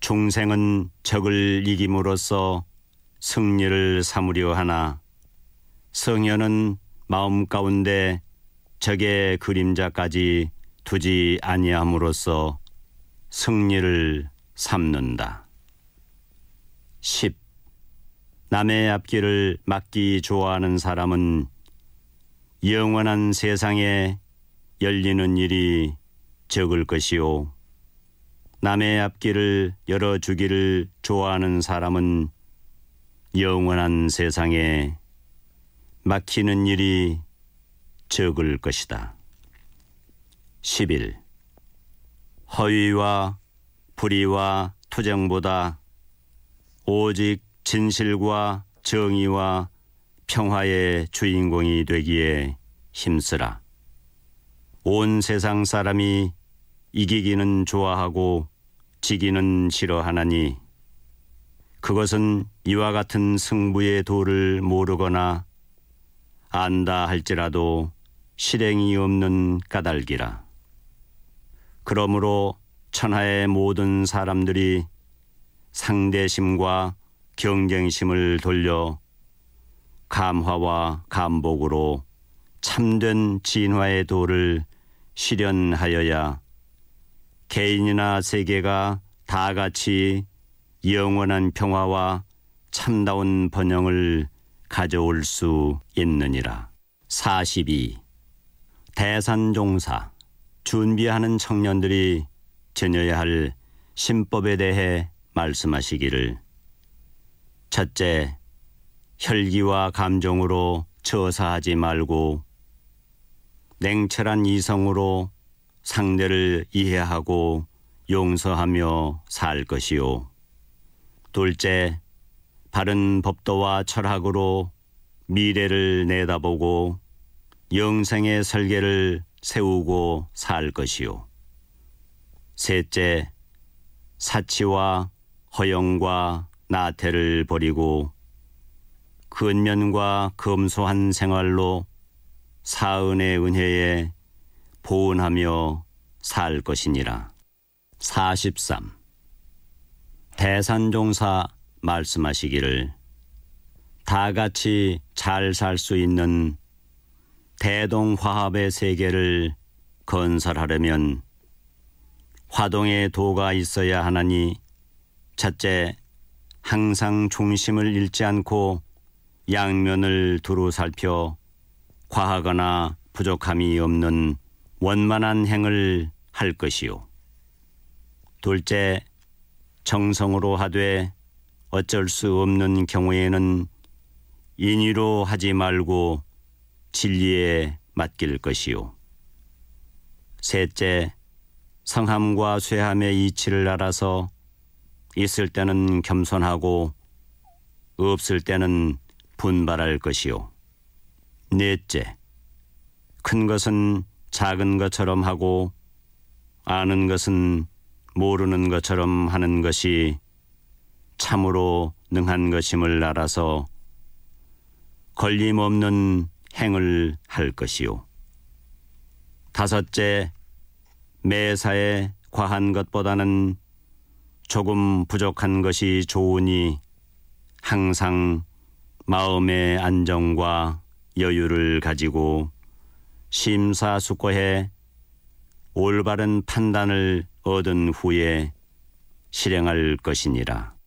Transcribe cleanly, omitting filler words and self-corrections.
중생은 적을 이김으로써 승리를 삼으려 하나 성현은 마음 가운데 적의 그림자까지 두지 아니함으로써 승리를 삼는다. 10. 남의 앞길을 막기 좋아하는 사람은 영원한 세상에 열리는 일이 적을 것이요, 남의 앞길을 열어주기를 좋아하는 사람은 영원한 세상에 막히는 일이 적을 것이다. 11. 허위와 불의와 투정보다 오직 진실과 정의와 평화의 주인공이 되기에 힘쓰라. 온 세상 사람이 이기기는 좋아하고 지기는 싫어하나니 그것은 이와 같은 승부의 도를 모르거나 안다 할지라도 실행이 없는 까닭이라. 그러므로 천하의 모든 사람들이 상대심과 경쟁심을 돌려 감화와 감복으로 참된 진화의 도를 실현하여야 개인이나 세계가 다 같이 영원한 평화와 참다운 번영을 가져올 수 있느니라. 42. 대산종사, 준비하는 청년들이 지녀야 할 신법에 대해 말씀하시기를. 첫째, 혈기와 감정으로 처사하지 말고 냉철한 이성으로 상대를 이해하고 용서하며 살 것이요. 둘째, 바른 법도와 철학으로 미래를 내다보고 영생의 설계를 세우고 살 것이요. 셋째, 사치와 허영과 나태를 버리고 근면과 검소한 생활로 사은의 은혜에 보은하며 살 것이니라. 43. 대산종사 말씀하시기를, 다 같이 잘 살 수 있는 대동화합의 세계를 건설하려면 화동의 도가 있어야 하나니, 첫째, 항상 중심을 잃지 않고 양면을 두루 살펴 과하거나 부족함이 없는 원만한 행을 할 것이요. 둘째, 정성으로 하되 어쩔 수 없는 경우에는 인위로 하지 말고 진리에 맡길 것이요. 셋째, 성함과 쇠함의 이치를 알아서 있을 때는 겸손하고 없을 때는 분발할 것이요. 넷째, 큰 것은 작은 것처럼 하고 아는 것은 모르는 것처럼 하는 것이 참으로 능한 것임을 알아서 걸림없는 행을 할 것이요. 다섯째, 매사에 과한 것보다는 조금 부족한 것이 좋으니 항상 마음의 안정과 여유를 가지고 심사숙고해 올바른 판단을 얻은 후에 실행할 것이니라.